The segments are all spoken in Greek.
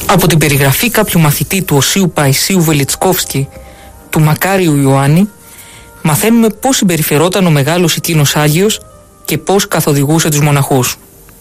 Από την περιγραφή κάποιου μαθητή του Οσίου Παϊσίου Βελιτσκόφσκι, του Μακάριου Ιωάννη, μαθαίνουμε πώς συμπεριφερόταν ο μεγάλος εκείνος Άγιος και πώς καθοδηγούσε τους μοναχούς.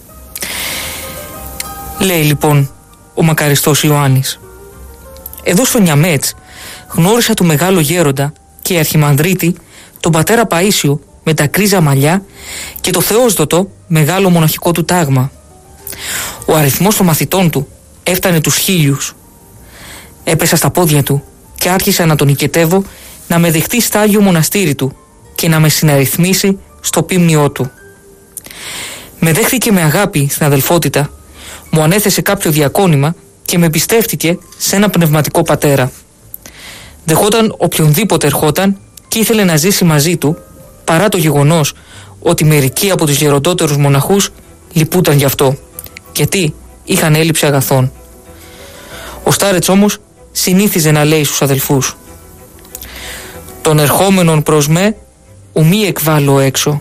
Λέει λοιπόν ο μακαριστός Ιωάννης: εδώ στο Νιαμέτς γνώρισα του μεγάλο γέροντα και αρχιμανδρίτη, τον πατέρα Παΐσιο με τα κρίζα μαλλιά και το θεόσδοτο μεγάλο μοναχικό του τάγμα. Ο αριθμός των μαθητών του έφτανε τους 1000. Έπεσα στα πόδια του και άρχισα να τον οικετεύω να με δεχτεί στα Άγιο Μοναστήρι του και να με συναριθμίσει στο πίμνιό του. Με δέχθηκε με αγάπη στην αδελφότητα, μου ανέθεσε κάποιο διακόνημα και με πιστεύτηκε σε ένα πνευματικό πατέρα. Δεχόταν οποιονδήποτε ερχόταν και ήθελε να ζήσει μαζί του, παρά το γεγονός ότι μερικοί από τους γεροντότερους μοναχούς λυπούταν γι' αυτό, γιατί είχαν έλλειψη αγαθών. Ο Στάρετς όμως συνήθιζε να λέει στους αδελφούς: «Τον ερχόμενον προς με ουμή εκβάλλω έξω».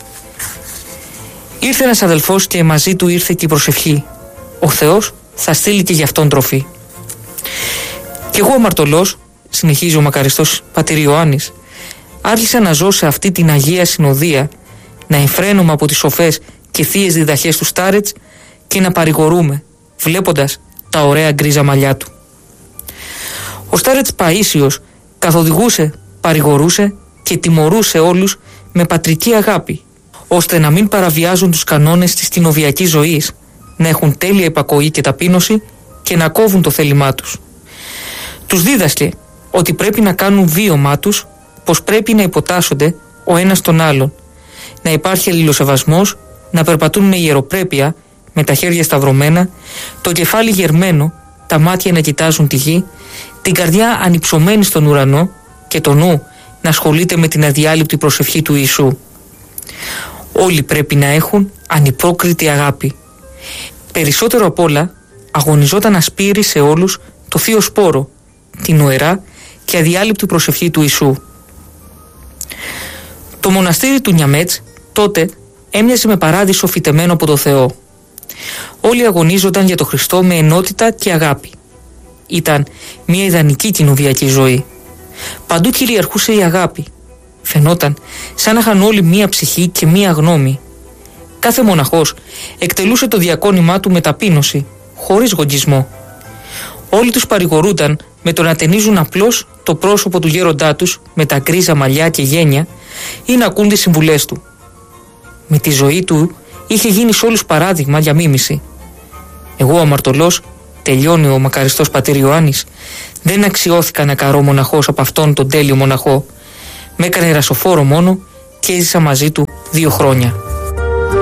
Ήρθε ένας αδελφός και μαζί του ήρθε και η προσευχή: ο Θεός θα στείλει και γι' αυτόν τροφή. Κι εγώ αμαρτωλός, συνεχίζει ο μακαριστός πατήρ Ιωάννης, άρχισα να ζω σε αυτή την Αγία Συνοδεία, να εμφραίνομαι από τις σοφές και θείες διδαχές του Στάρετς και να παρηγορούμε, βλέποντας τα ωραία γκρίζα μαλλιά του. Ο Στάρετς Παΐσιος καθοδηγούσε, παρηγορούσε και τιμωρούσε όλους με πατρική αγάπη, ώστε να μην παραβιάζουν τους κανόνες της κοινοβιακής ζωής, να έχουν τέλεια υπακοή και ταπείνωση και να κόβουν το θέλημά τους. Τους δίδασκε ότι πρέπει να κάνουν βίωμά τους, πως πρέπει να υποτάσσονται ο ένας τον άλλον, να υπάρχει αλληλοσεβασμός, να περπατούν με ιεροπρέπεια, με τα χέρια σταυρωμένα, το κεφάλι γερμένο, τα μάτια να κοιτάζουν τη γη, την καρδιά ανυψωμένη στον ουρανό και το νου να ασχολείται με την αδιάλειπτη προσευχή του Ιησού. Όλοι πρέπει να έχουν ανυπρόκριτη αγάπη. Περισσότερο απ' όλα αγωνιζόταν να σπείρει σε όλους το θείο σπόρο, την νοερά και αδιάλειπτη προσευχή του Ιησού. Το μοναστήρι του Νιαμέτς τότε έμοιαζε με παράδεισο φυτεμένο από το Θεό. Όλοι αγωνίζονταν για τον Χριστό με ενότητα και αγάπη. Ήταν μια ιδανική κοινοβιακή ζωή. Παντού κυριαρχούσε η αγάπη. Φαινόταν σαν να είχαν όλοι μία ψυχή και μία γνώμη. Κάθε μοναχός εκτελούσε το διακόνημά του με ταπείνωση, χωρίς γογγισμό. Όλοι τους παρηγορούνταν με το να ταινίζουν απλώς το πρόσωπο του γέροντά τους με τα γκρίζα μαλλιά και γένια ή να ακούν τις συμβουλές του. Με τη ζωή του είχε γίνει σε όλους παράδειγμα για μίμηση. Εγώ αμαρτωλός, τελειώνει ο μακαριστός πατήρ Ιωάννης, δεν αξιώθηκα να καρώ μοναχός από αυτόν τον τέλειο μοναχό. Με έκανε ρασοφόρο μόνο και έζησα μαζί του 2 χρόνια.